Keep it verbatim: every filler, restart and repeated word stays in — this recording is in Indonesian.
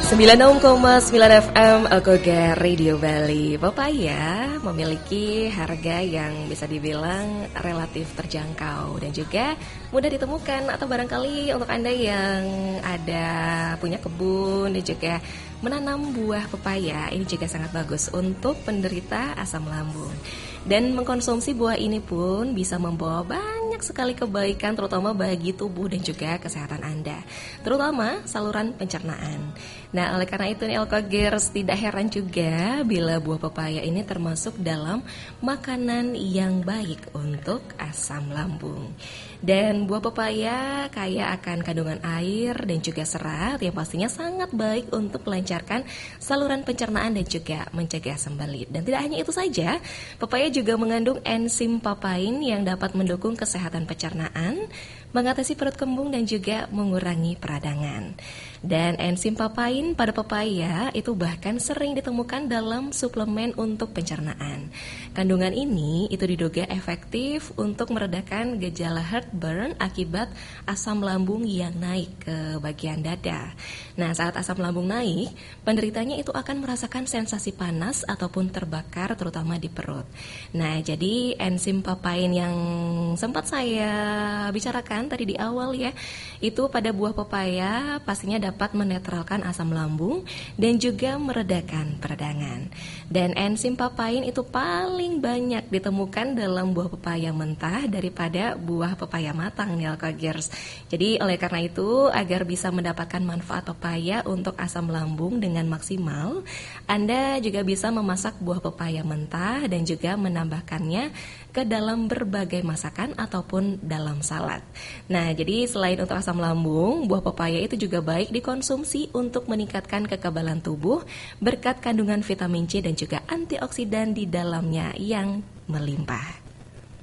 sembilan puluh enam koma sembilan F M Alkogar Radio Bali. Pepaya memiliki harga yang bisa dibilang relatif terjangkau dan juga mudah ditemukan, atau barangkali untuk Anda yang ada punya kebun dan juga menanam buah pepaya, ini juga sangat bagus untuk penderita asam lambung. Dan mengkonsumsi buah ini pun bisa membawa banyak sekali kebaikan, terutama bagi tubuh dan juga kesehatan Anda, terutama saluran pencernaan. Nah, oleh karena itu nih Alkogers, tidak heran juga bila buah pepaya ini termasuk dalam makanan yang baik untuk asam lambung. Dan buah pepaya kaya akan kandungan air dan juga serat yang pastinya sangat baik untuk melancarkan saluran pencernaan dan juga mencegah sembelit. Dan tidak hanya itu saja, pepaya juga mengandung enzim papain yang dapat mendukung kesehatan pencernaan, mengatasi perut kembung dan juga mengurangi peradangan. Dan enzim papain pada pepaya itu bahkan sering ditemukan dalam suplemen untuk pencernaan. Kandungan ini itu diduga efektif untuk meredakan gejala heartburn akibat asam lambung yang naik ke bagian dada. Nah, saat asam lambung naik, penderitanya itu akan merasakan sensasi panas ataupun terbakar terutama di perut. Nah, jadi enzim papain yang sempat saya bicarakan tadi di awal ya, itu pada buah pepaya pastinya dapat menetralkan asam lambung dan juga meredakan peradangan. Dan enzim papain itu paling banyak ditemukan dalam buah pepaya mentah daripada buah pepaya matang nih Alkogers. Jadi oleh karena itu, agar bisa mendapatkan manfaat pepaya untuk asam lambung dengan maksimal, Anda juga bisa memasak buah pepaya mentah dan juga menambahkannya ke dalam berbagai masakan ataupun dalam salad. Nah, jadi selain untuk asam lambung, buah pepaya itu juga baik dikonsumsi untuk meningkatkan kekebalan tubuh berkat kandungan vitamin C dan juga antioksidan di dalamnya yang melimpah.